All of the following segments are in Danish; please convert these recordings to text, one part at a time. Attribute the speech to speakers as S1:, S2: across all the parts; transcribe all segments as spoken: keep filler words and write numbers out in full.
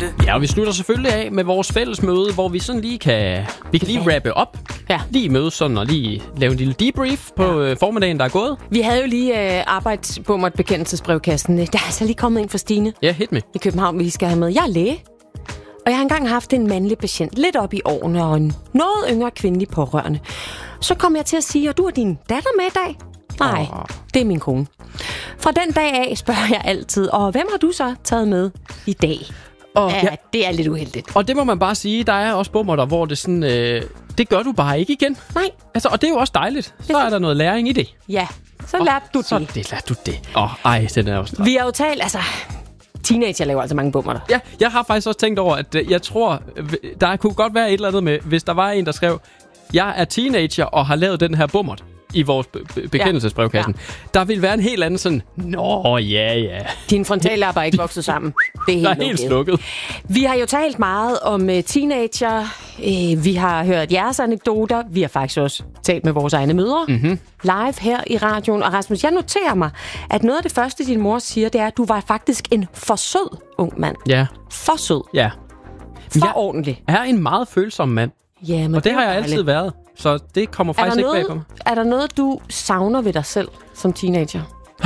S1: pointe.
S2: Ja, og vi slutter selvfølgelig af med vores fælles møde, hvor vi sådan lige kan, vi kan lige wrappe op.
S3: Ja.
S2: Lige mødes sådan og lige lave en lille debrief på ja. formiddagen, der er gået.
S3: Vi havde jo lige øh, arbejdet på mig bekendelsesbrevkassen. Der er altså lige kommet en fra Stine.
S2: Ja, hit med.
S3: I København, vi skal have med. Jeg er læge. Og jeg har engang haft en mandlig patient, lidt op i årene, og en noget yngre kvindelig pårørende. Så kom jeg til at sige, at du har din datter med i dag? Nej, oh. det er min kone. Fra den dag af spørger jeg altid, og hvem har du så taget med i dag?
S2: Og,
S3: ja,
S2: ja,
S3: det er lidt uheldigt.
S2: Og det må man bare sige, der er også bummer der, hvor det sådan, øh, det gør du bare ikke igen.
S3: Nej.
S2: Altså, og det er jo også dejligt. Så er der noget læring i det.
S3: Ja, så oh, lærte du
S2: så
S3: det.
S2: det lærte du det. Åh, oh, ej, den er også.
S3: Vi har jo talt, altså... Teenager laver altså mange bummer der.
S2: Ja, jeg har faktisk også tænkt over, at øh, jeg tror, der kunne godt være et eller andet med, hvis der var en, der skrev, jeg er teenager og har lavet den her bummert i vores be- be- bekendelsesbrevkassen. Ja. Ja. Der vil være en helt anden sådan, nå, ja, ja.
S3: Din frontallapper er ikke vokset sammen. Det er helt,
S2: der er helt slukket.
S3: Vi har jo talt meget om uh, teenager. Uh, vi har hørt jeres anekdoter. Vi har faktisk også talt med vores egne mødre. Mm-hmm. Live her i radioen. Og Rasmus, jeg noterer mig, at noget af det første, din mor siger, det er, at du var faktisk en for sød ung mand.
S2: Ja.
S3: For sød.
S2: Ja.
S3: For
S2: jeg
S3: ordentlig.
S2: Jeg er en meget følsom mand.
S3: Ja, men
S2: og det, det har jeg altid lidt. været. Så det kommer faktisk ikke bag på mig.
S3: Er der noget, du savner ved dig selv som teenager?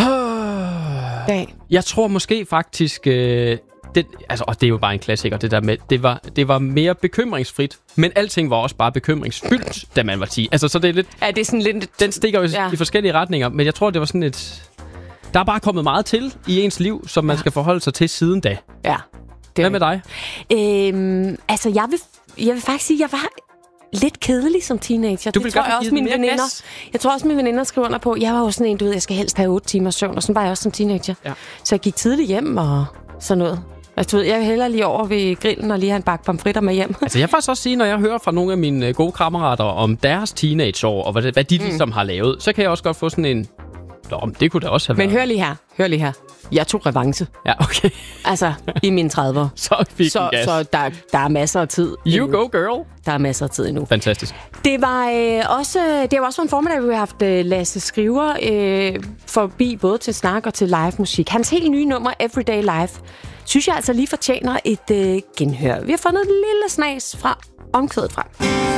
S2: Ja. Jeg tror måske faktisk... Øh, det, altså, og det er jo bare en klassiker, det der med... Det var, det var mere bekymringsfrit, men alting var også bare bekymringsfyldt, da man var ti. Altså, så det er lidt...
S3: Ja, det er sådan lidt...
S2: Den stikker jo
S3: ja.
S2: i forskellige retninger, men jeg tror, det var sådan et... Der er bare kommet meget til i ens liv, som man ja. skal forholde sig til siden da.
S3: Ja.
S2: Hvad med dig?
S3: Øhm, altså, jeg vil, jeg vil faktisk sige, at jeg var... lidt kedelig som teenager.
S2: Du
S3: det tror jeg også mine veninder.
S2: gas.
S3: Jeg tror også mine veninder skriver under på. Jeg var jo sådan en, du ved, jeg skal helst have otte timer søvn, og sådan var jeg også som teenager. Ja. Så jeg gik tidligt hjem og sådan noget. Altså, jeg vil hellere lige over ved grillen og lige have en bakke pomfritter med hjem.
S2: Altså, jeg får faktisk også sige, når jeg hører fra nogle af mine gode kammerater om deres teenageår, og hvad, hvad de mm. ligesom har lavet, så kan jeg også godt få sådan en... Nå, det kunne da også have
S3: Men
S2: været.
S3: hør lige her. Hør lige her. Jeg tog revanche.
S2: Ja, okay.
S3: Altså, i mine tredivere.
S2: så fik
S3: så, så der, der er masser af tid.
S2: You
S3: endnu.
S2: go, girl.
S3: Der er masser af tid endnu.
S2: Fantastisk.
S3: Det var øh, også det var også en formiddag, hvor vi har haft øh, Lasse Skriver øh, forbi både til snak og til live musik. Hans helt nye nummer, Everyday Life, synes jeg altså lige fortjener et øh, genhør. Vi har fundet et lille snas fra omkvædet frem.